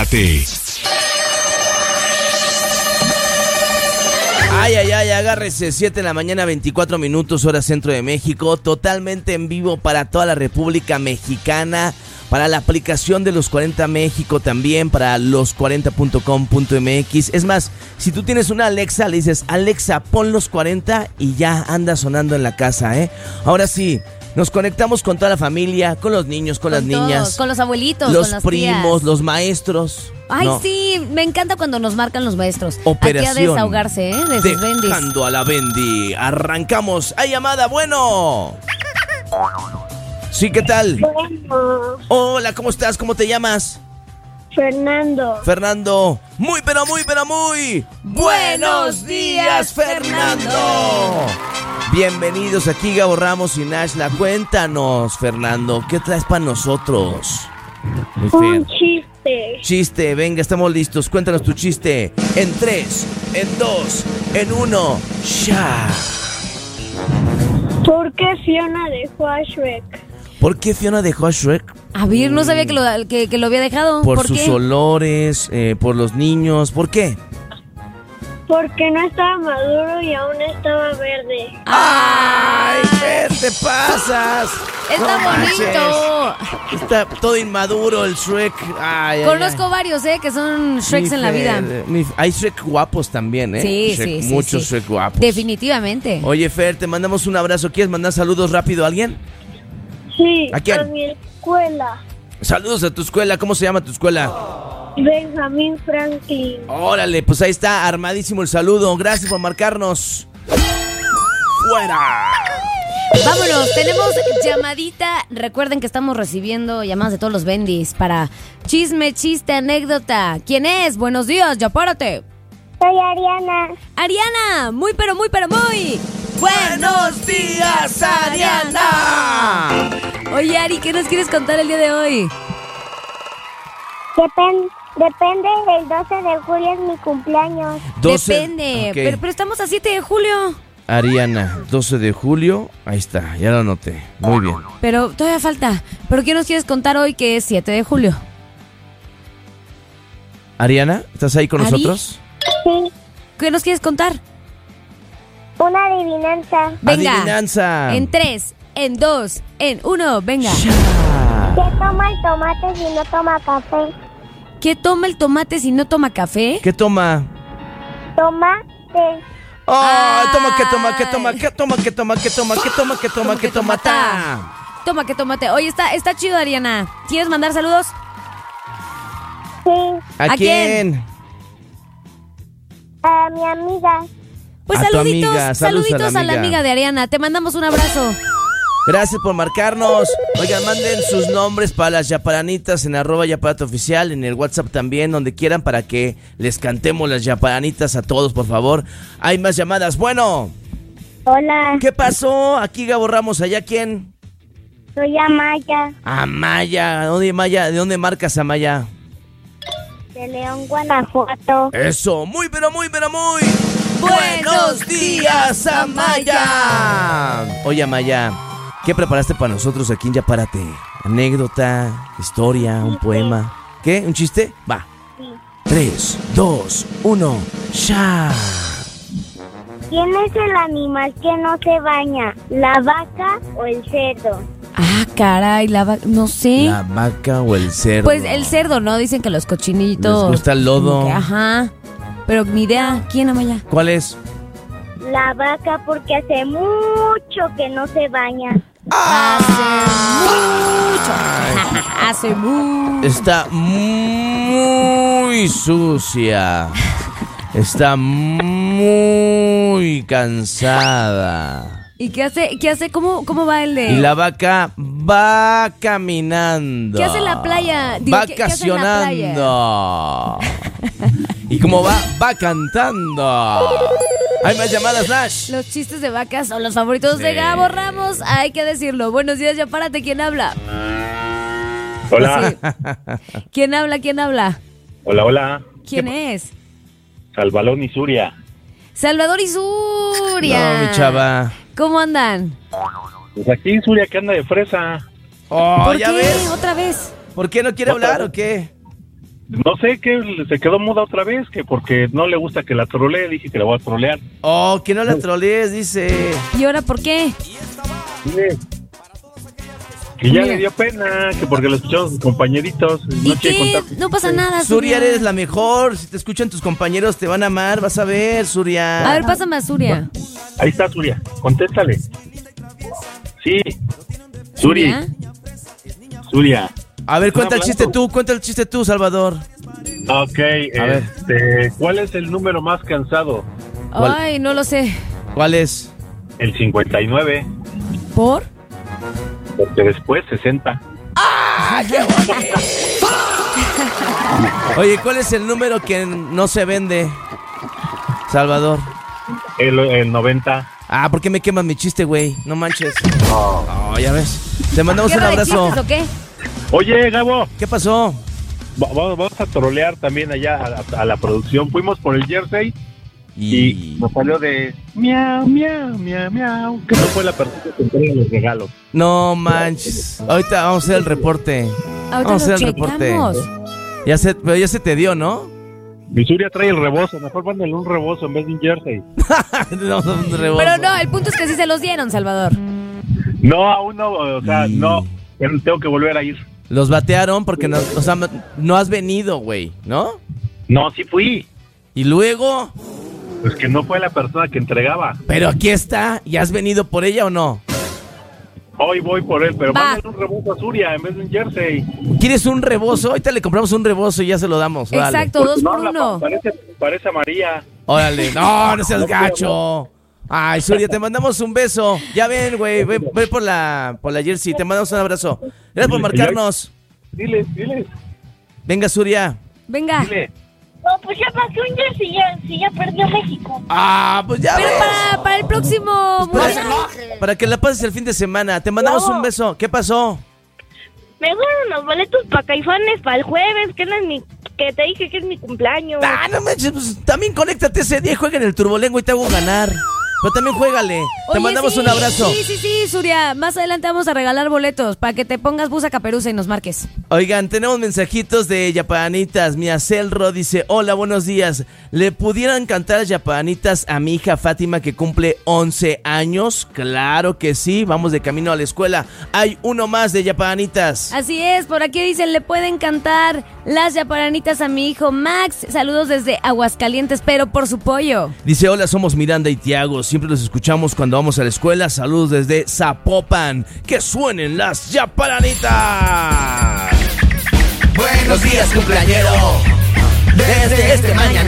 párate. Ay, agárrese, 7 de la mañana, 24 minutos, hora centro de México, totalmente en vivo para toda la República Mexicana, para la aplicación de Los 40 México también, para los40.com.mx. Es más, si tú tienes una Alexa, le dices, Alexa, pon Los 40 y ya anda sonando en la casa, ¿eh? Ahora sí, nos conectamos con toda la familia, con los niños, con las niñas. Todos, con los abuelitos, los con las primos, tías. los maestros. Ay, No. sí, me encanta cuando nos marcan los maestros. Operación. Aquí a desahogarse, ¿eh? De sus bendis. Dejando a la Bendy. Arrancamos. ¡Hay llamada! ¡Bueno! Sí, ¿qué tal? Bueno, Hola, ¿cómo estás? ¿Cómo te llamas? Fernando. Fernando. Muy, pero muy, pero muy. ¡Buenos días, Fernando! Bienvenidos aquí, Gabo Ramos y Nashla. Cuéntanos, Fernando, ¿qué traes para nosotros? Muy Un bien. chiste. Chiste, venga, estamos listos. Cuéntanos tu chiste. En 3, en 2, en 1. ¡Ya! ¿Por qué Fiona dejó a Shrek? ¿Por qué Fiona dejó a Shrek? A ver, no sabía que lo había dejado. Por ¿Por sus qué? olores, por los niños. ¿Por qué? Porque no estaba maduro y aún estaba verde. ¡Ay, Fer, te pasas! Está No manches. bonito. Está todo inmaduro el Shrek. Ay, ay, Conozco ay. varios, que son Shreks Sí, en la vida. Fer, hay Shrek guapos también, ¿eh? Sí, Shrek, sí. muchos sí. Shrek guapos. Definitivamente. Oye, Fer, te mandamos un abrazo. ¿Quieres mandar saludos rápido a alguien? Sí, ¿A quién? a mi escuela. Saludos a tu escuela. ¿Cómo se llama tu escuela? Benjamin Franklin. Órale, pues ahí está, armadísimo el saludo. Gracias por marcarnos. ¡Fuera! Vámonos, tenemos llamadita. Recuerden que estamos recibiendo llamadas de todos los bendis para chisme, chiste, anécdota. ¿Quién es? Buenos días, ya párate. Soy Ariana. Ariana, muy pero muy pero muy. ¡Buenos días, Ariana! Oye, Ari, ¿qué nos quieres contar el día de hoy? Depende, el 12 de julio es mi cumpleaños. Depende, Ok. pero estamos a 7 de julio. Ariana, 12 de julio. Ahí está, ya lo anoté. Muy bien. Pero todavía falta. ¿Pero qué nos quieres contar hoy que es 7 de julio? Ariana, ¿estás ahí con ¿Ari? nosotros? Sí, ¿Qué nos quieres contar? una adivinanza. Venga. Adivinanza. En 3, en 2, en 1, venga. Ya. ¿Qué toma el tomate si no toma café? ¿Qué toma el tomate si no toma café? ¿Qué toma? Tomate. ¡Oh! Ay. Toma, que toma, ta. Toma que tomate. Oye, está chido, Ariana. ¿Quieres mandar saludos? Sí, ¿A ¿A quién? a mi amiga. Pues A tu saluditos, amiga, saludos saluditos a la amiga de Ariana. Te mandamos un abrazo. Gracias por marcarnos. Oigan, manden sus nombres para las yaparanitas en @yaparatooficial, en el WhatsApp también, donde quieran, para que les cantemos las yaparanitas a todos, por favor. Hay más llamadas. Bueno, Hola, ¿qué pasó? Aquí Gabo Ramos, ¿allá quién? soy Amaya, Amaya. ¿De dónde marcas, Amaya? de León, Guanajuato. Eso, muy, pero muy, pero muy. ¡Buenos días, Amaya! Oye, Amaya, ¿qué preparaste para nosotros aquí en Ya Párate? ¿Anécdota? ¿Historia? ¿Un poema? ¿Qué? ¿Un chiste? Va. Sí. 3, 2, 1, ¡ya! ¿Quién es el animal que no se baña? ¿La vaca o el cerdo? Ah, caray, no sé. ¿La vaca o el cerdo? Pues el cerdo, ¿no? Dicen que los cochinitos. Les gusta el lodo. como que, ajá. Pero ni idea. ¿Quién, Amaya? ¿Cuál es? La vaca porque hace mucho que no se baña. Hace mucho. Está muy sucia. Está muy cansada. ¿Y qué hace? ¿Cómo va el de...? Y la vaca va caminando. ¿Qué hace en la playa? Digo, ¿qué hace en la vacacionando. ¿Y cómo va? Va cantando. Hay más llamadas, Nash. Los chistes de vacas son los favoritos de Gabo Ramos, hay que decirlo. Buenos días, ya párate, ¿quién habla? Hola, Sí. ¿Quién habla? hola. ¿Quién es? Salvalón y Suria. Salvador y Suria. No, mi chava. ¿Cómo andan? Pues aquí Suria que anda de fresa. Oh, ¿Por ¿ya qué? ves? ¿Otra vez? ¿Por qué no quiere ¿Otra hablar vez? o qué? No sé, que se quedó muda otra vez, que porque no le gusta que la trolee, dije que la voy a trolear. Oh, que no la trolees, dice. ¿Y ahora por qué? Sí. Que ya le dio pena, que porque lo escucharon sus compañeritos. ¿Y No quiere qué? contar. No pasa nada, Surya, eres la mejor. Si te escuchan tus compañeros, te van a amar. Vas a ver, Surya. A ver, pásame a Surya. Ahí está Surya, contéstale. Sí. Surya. Surya. A ver, cuenta el hablando. chiste tú, Salvador. Ok, ver. ¿cuál es el número más cansado? ¿Cuál? Ay, no lo sé. ¿Cuál es? El 59, ¿Por? porque después 60. Oye, ¿cuál es el número que no se vende, Salvador? El 90. Ah, ¿por qué me quemas mi chiste, güey? No manches. Oh, ya ves. Te mandamos un ¿Guerra de abrazo. chistes o qué? Oye, Gabo, ¿Qué pasó? vamos a trolear también allá a la producción. Fuimos por el jersey y nos salió de miau, miau, miau, miau, que no fue la persona que entrega los regalos. No manches. Ahorita vamos a hacer el reporte. Ahorita Vamos a lo hacer el reporte. checamos. Pero ya se te dio, ¿no? Mi Surya trae el rebozo, mejor mándale un rebozo en vez de un jersey. Vamos a hacer un rebozo. Pero no, el punto es que sí se los dieron, Salvador. No, aún no, o sea, no, tengo que volver a ir. Los batearon porque no, o sea, no has venido, güey, ¿no? No, sí fui, Y luego, pues que no fue la persona que entregaba. pero aquí está. ¿Y has venido por ella o no? Hoy voy por él, pero Va. mándale un rebozo a Surya en vez de un jersey. ¿Quieres un rebozo? Ahorita le compramos un rebozo y ya se lo damos. Órale. Exacto, 2 por No, 1. parece a María. Órale. No seas gacho. Ay, Surya, te mandamos un beso. Ya ven, güey, ve por la jersey. Te mandamos un abrazo. Gracias por marcarnos. Diles. Venga, Surya. Venga. Dile. No, pues ya pasó un jersey, si ya perdió México. Ah, pues ya Pero ves. para el próximo mundial. Para que la pases el fin de semana. Te mandamos un beso. ¿Qué pasó? Me dieron unos boletos para Caifanes para el jueves, que te dije que es mi cumpleaños. Ah, no manches, pues también conéctate ese día y juega en el Turbolengua y te hago ganar. Pero también juégale. Te Oye, mandamos sí, un abrazo. Sí, Surya. Más adelante vamos a regalar boletos para que te pongas busa caperuza y nos marques. Oigan, tenemos mensajitos de Yapanitas. Mi Acelro dice: hola, buenos días. ¿Le pudieran cantar Yapanitas a mi hija Fátima que cumple 11 años? Claro que sí, vamos de camino a la escuela. Hay uno más de Yapanitas. Así es, por aquí dicen, le pueden cantar las Yaparanitas a mi hijo Max. Saludos desde Aguascalientes, pero por su pollo. Dice: hola, somos Miranda y Tiago. Siempre los escuchamos cuando vamos a la escuela. Saludos desde Zapopan. ¡Que suenen las Yaparanitas! Buenos días, cumpleañero. Desde este mañanero